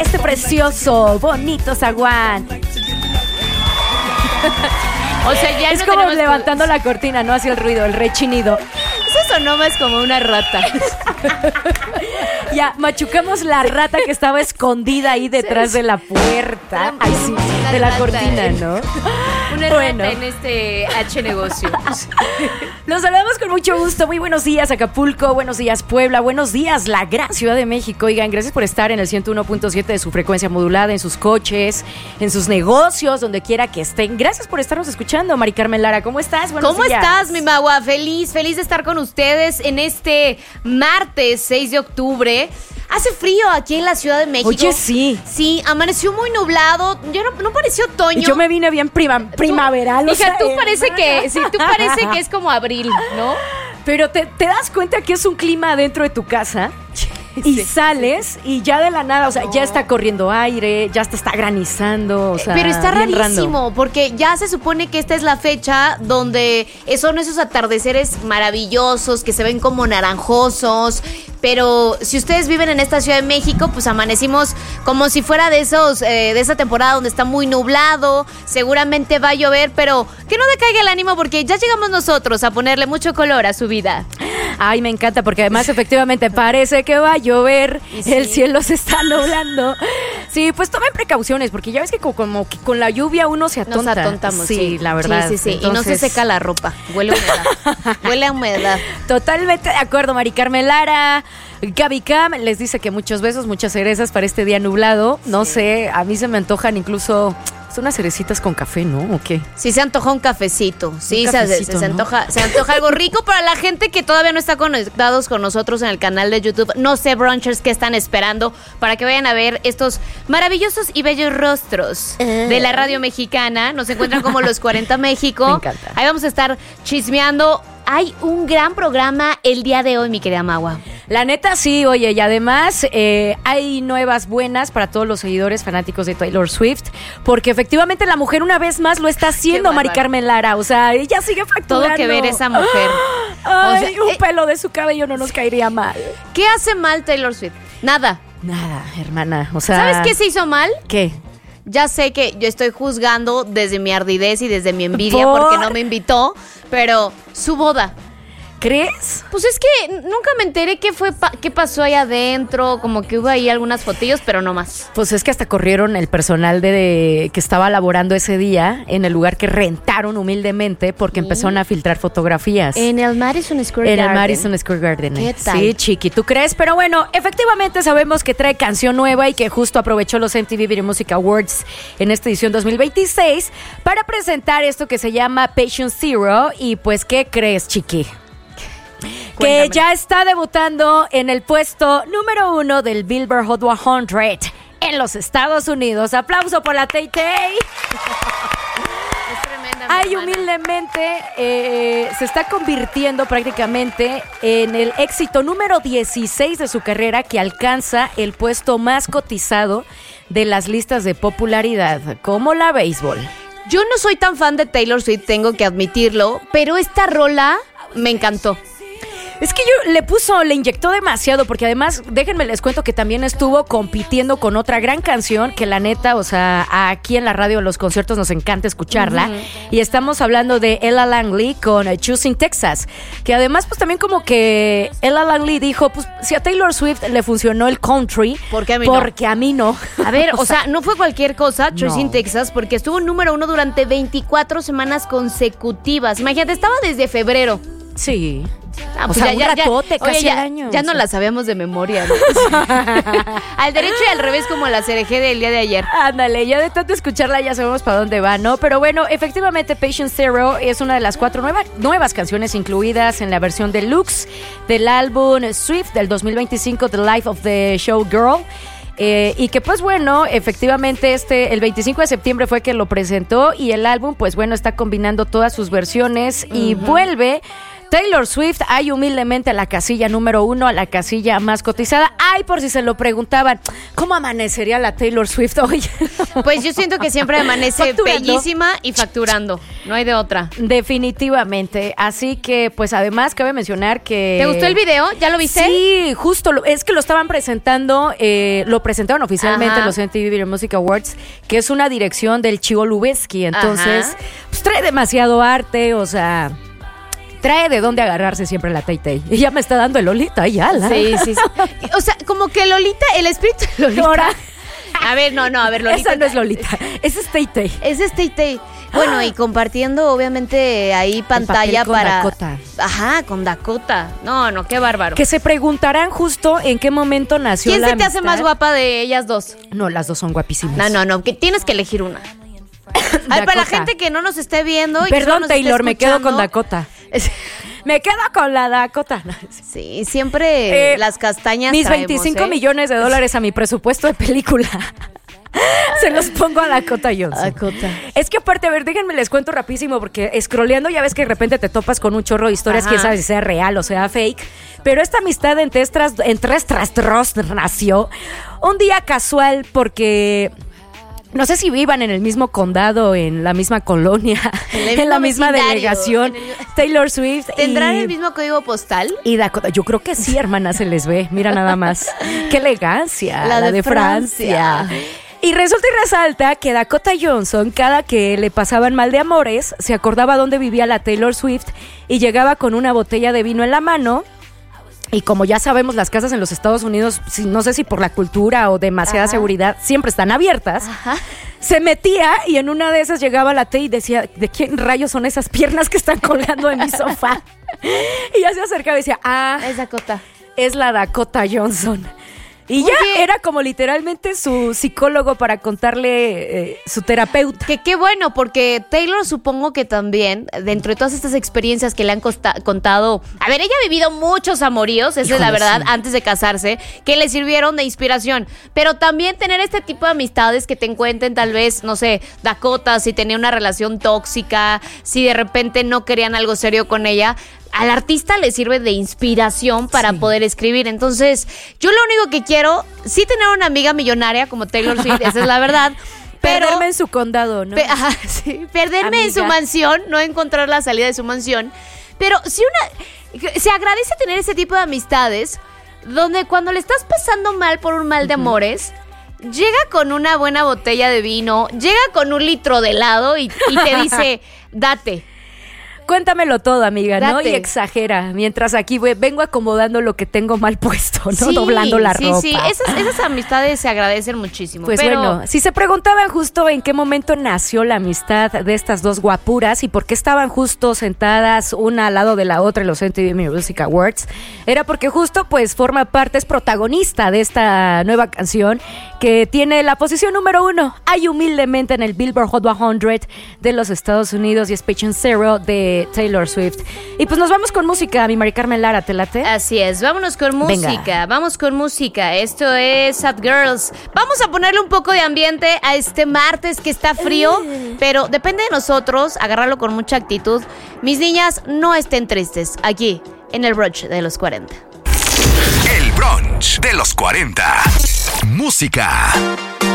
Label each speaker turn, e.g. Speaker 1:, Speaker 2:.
Speaker 1: este precioso, bonito zaguán.
Speaker 2: O sea, ya
Speaker 1: es
Speaker 2: no
Speaker 1: como
Speaker 2: tenemos
Speaker 1: levantando la cortina, ¿no? Hacia el ruido, el rechinido.
Speaker 2: Eso sonó más como una rata.
Speaker 1: Ya, machucamos la rata que estaba escondida ahí detrás de la puerta. Ay, sí, de la cortina, ¿no?
Speaker 2: Una rata en este H negocio.
Speaker 1: Los saludamos con mucho gusto. Muy buenos días, Acapulco. Buenos días, Puebla. Buenos días, la gran Ciudad de México. Oigan, gracias por estar en el 101.7 de su frecuencia modulada, en sus coches, en sus negocios, donde quiera que estén. Gracias por estarnos escuchando, Mari Carmen Lara. ¿Cómo estás?
Speaker 2: Buenos días. ¿Cómo estás, mi magua? Feliz de estar con ustedes en este martes 6 de octubre. Hace frío aquí en la Ciudad de México.
Speaker 1: Oye, sí.
Speaker 2: Sí, amaneció muy nublado. Ya no pareció otoño.
Speaker 1: Yo me vine bien primaveral.
Speaker 2: Hija, tú parece que es como abril, ¿no?
Speaker 1: Pero te das cuenta que es un clima dentro de tu casa y sales y ya de la nada, o sea, ya está corriendo aire, ya está granizando, o sea,
Speaker 2: pero está rarísimo,
Speaker 1: random.
Speaker 2: Porque ya se supone que esta es la fecha donde son esos atardeceres maravillosos que se ven como naranjosos. Pero si ustedes viven en esta Ciudad de México, pues amanecimos como si fuera de esa temporada donde está muy nublado. Seguramente va a llover, pero que no decaiga el ánimo porque ya llegamos nosotros a ponerle mucho color a su vida.
Speaker 1: Ay, me encanta porque además efectivamente parece que va a llover, sí. El cielo se está nublando. Sí, pues tomen precauciones porque ya ves que como que con la lluvia uno se atonta.
Speaker 2: Nos atontamos,
Speaker 1: sí, la verdad.
Speaker 2: Sí. Entonces... Y no se seca la ropa, huele a humedad.
Speaker 1: Totalmente de acuerdo, Mari Carmen Lara. Gaby Cam les dice que muchos besos, muchas cerezas para este día nublado. No sé, a mí se me antojan incluso unas cerecitas con café, ¿no? ¿O qué?
Speaker 2: Sí, se antoja un cafecito. Sí, se antoja algo rico para la gente que todavía no está conectados con nosotros en el canal de YouTube. No sé, brunchers, qué están esperando para que vayan a ver estos maravillosos y bellos rostros de la radio mexicana. Nos encuentran como Los 40 México.
Speaker 1: Me encanta.
Speaker 2: Ahí vamos a estar chismeando. Hay un gran programa el día de hoy, mi querida Magua.
Speaker 1: La neta sí, oye, y además hay nuevas buenas para todos los seguidores fanáticos de Taylor Swift, porque efectivamente la mujer una vez más lo está haciendo, Mari Carmen Lara, o sea, ella sigue facturando.
Speaker 2: Todo que ver esa mujer.
Speaker 1: Ay, o sea, un pelo de su cabello no nos caería mal.
Speaker 2: ¿Qué hace mal Taylor Swift? Nada,
Speaker 1: hermana, o sea...
Speaker 2: ¿Sabes qué se hizo mal?
Speaker 1: ¿Qué?
Speaker 2: Ya sé que yo estoy juzgando desde mi ardidez y desde mi envidia porque no me invitó, pero su boda.
Speaker 1: ¿Crees?
Speaker 2: Pues es que nunca me enteré qué pasó ahí adentro, como que hubo ahí algunas fotillos, pero no más.
Speaker 1: Pues es que hasta corrieron el personal que estaba laborando ese día en el lugar que rentaron humildemente porque empezaron a filtrar fotografías.
Speaker 2: En el Madison Square Garden.
Speaker 1: En el Madison Square Garden.
Speaker 2: ¿Qué tal?
Speaker 1: Sí, chiqui, ¿tú crees? Pero bueno, efectivamente sabemos que trae canción nueva y que justo aprovechó los MTV Video Music Awards en esta edición 2026 para presentar esto que se llama Patient Zero. Y pues, ¿qué crees, chiqui?
Speaker 2: Cuéntame.
Speaker 1: Que ya está debutando en el puesto número 1 del Billboard Hot 100 en los Estados Unidos. Aplauso por la Tay-Tay.
Speaker 2: Es tremenda.
Speaker 1: Ay, humildemente se está convirtiendo prácticamente en el éxito número 16 de su carrera, que alcanza el puesto más cotizado de las listas de popularidad, como la béisbol.
Speaker 2: Yo no soy tan fan de Taylor Swift, tengo que admitirlo, pero esta rola me encantó.
Speaker 1: Es que le inyectó demasiado, porque además, déjenme les cuento que también estuvo compitiendo con otra gran canción que la neta, o sea, aquí en la radio, en los conciertos nos encanta escucharla. Y estamos hablando de Ella Langley con Choosing Texas, que además pues también como que Ella Langley dijo, pues si a Taylor Swift le funcionó el country,
Speaker 2: porque
Speaker 1: a mí no.
Speaker 2: A ver, o sea, no fue cualquier cosa Choosing Texas, porque estuvo número 1 durante 24 semanas consecutivas. Imagínate, estaba desde febrero.
Speaker 1: Sí.
Speaker 2: Pues
Speaker 1: o sea, un ratote, casi al año.
Speaker 2: Ya no la sabíamos de memoria, ¿no? Al derecho y al revés, como la CRG del día de ayer.
Speaker 1: Ándale, ya de tanto escucharla ya sabemos para dónde va, ¿no? Pero bueno, efectivamente Patient Zero es una de las 4 nuevas canciones incluidas en la versión deluxe del álbum Swift del 2025, The Life of the Showgirl. Y que pues bueno, efectivamente el 25 de septiembre fue que lo presentó, y el álbum pues bueno está combinando todas sus versiones y vuelve Taylor Swift, hay humildemente a la casilla número 1, a la casilla más cotizada. Ay, por si se lo preguntaban, ¿cómo amanecería la Taylor Swift hoy?
Speaker 2: Pues yo siento que siempre amanece bellísima y facturando. No hay de otra.
Speaker 1: Definitivamente. Así que, pues además, cabe mencionar que...
Speaker 2: ¿Te gustó el video? ¿Ya lo viste?
Speaker 1: Sí, justo. Es que lo estaban presentando, lo presentaron oficialmente en los MTV Video Music Awards, que es una dirección del Chivo Lubeski. Entonces, pues trae demasiado arte, o sea... Trae de dónde agarrarse siempre la Tay-Tay. Y ya me está dando el Lolita, ya.
Speaker 2: Sí. O sea, como que Lolita, el espíritu de Lolita.
Speaker 1: Ahora.
Speaker 2: A ver, no, Lolita.
Speaker 1: Esa no es Lolita, esa es Tay-Tay.
Speaker 2: Esa es Tay-Tay. Bueno, y compartiendo, obviamente, ahí pantalla
Speaker 1: con
Speaker 2: para...
Speaker 1: Dakota.
Speaker 2: Ajá, con Dakota. No, qué bárbaro.
Speaker 1: Que se preguntarán justo en qué momento nació la
Speaker 2: ¿Quién se te
Speaker 1: amistad?
Speaker 2: hace más guapa de ellas dos?
Speaker 1: No, las dos son guapísimas.
Speaker 2: No, que tienes que elegir una. Ay, para la gente que no nos esté viendo y
Speaker 1: perdón,
Speaker 2: que
Speaker 1: Taylor, me quedo con
Speaker 2: Dakota.
Speaker 1: Me quedo con la Dakota.
Speaker 2: Sí, siempre las castañas
Speaker 1: mis
Speaker 2: traemos,
Speaker 1: 25 millones de dólares a mi presupuesto de película. Se los pongo a Dakota Johnson.
Speaker 2: Dakota.
Speaker 1: Es que aparte, a ver, déjenme les cuento rapidísimo, porque scrolleando ya ves que de repente te topas con un chorro de historias, quién sabe si sea real o sea fake. Pero esta amistad entre estas nació un día casual porque... No sé si vivan en el mismo condado, en la misma colonia, en la misma delegación. Taylor Swift.
Speaker 2: ¿Tendrán el mismo código postal?
Speaker 1: Y Dakota, yo creo que sí, hermana, se les ve. Mira nada más. ¡Qué elegancia!
Speaker 2: La de Francia.
Speaker 1: Y resulta y resalta que Dakota Johnson, cada que le pasaban mal de amores, se acordaba dónde vivía la Taylor Swift y llegaba con una botella de vino en la mano. Y como ya sabemos, las casas en los Estados Unidos, no sé si por la cultura o demasiada seguridad, siempre están abiertas. Se metía y en una de esas llegaba la T y decía, ¿de quién rayos son esas piernas que están colgando en mi sofá? Y ya se acercaba y decía,
Speaker 2: es Dakota.
Speaker 1: Es la Dakota Johnson. Y ya era como literalmente su psicólogo para contarle su terapeuta.
Speaker 2: Que qué bueno, porque Taylor supongo que también, dentro de todas estas experiencias que le han contado, a ver, ella ha vivido muchos amoríos, esa es la verdad, antes de casarse, que le sirvieron de inspiración. Pero también tener este tipo de amistades que te encuentren tal vez, no sé, Dakota, si tenía una relación tóxica, si de repente no querían algo serio con ella, al artista le sirve de inspiración para poder escribir. Entonces, yo lo único que quiero, sí tener una amiga millonaria como Taylor Swift, esa es la verdad. Pero,
Speaker 1: perderme en su condado, ¿no?
Speaker 2: Perderme en su mansión, no encontrar la salida de su mansión. Pero si se agradece tener ese tipo de amistades, donde cuando le estás pasando mal por un mal de amores, llega con una buena botella de vino, llega con un litro de helado y te dice, date.
Speaker 1: Cuéntamelo todo, amiga, ¿no?
Speaker 2: Date.
Speaker 1: Y exagera. Mientras aquí vengo acomodando lo que tengo mal puesto, ¿no? Doblando la ropa.
Speaker 2: Sí, esas amistades se agradecen muchísimo.
Speaker 1: Pues
Speaker 2: pero...
Speaker 1: bueno, si se preguntaban justo en qué momento nació la amistad de estas dos guapuras y por qué estaban justo sentadas una al lado de la otra en los MTV Music Awards, era porque justo pues forma parte, es protagonista de esta nueva canción que tiene la posición número 1, hay humildemente en el Billboard Hot 100 de los Estados Unidos y es Patient Zero de Taylor Swift. Y pues nos vamos con música, mi Mari Carmen Lara, ¿te late?
Speaker 2: Así es, vámonos con música.
Speaker 1: Venga.
Speaker 2: Vamos con música. Esto es Sad Girls. Vamos a ponerle un poco de ambiente a este martes que está frío, pero depende de nosotros agarrarlo con mucha actitud. Mis niñas, no estén tristes. Aquí, en el brunch de los 40.
Speaker 3: El brunch de los 40. Música.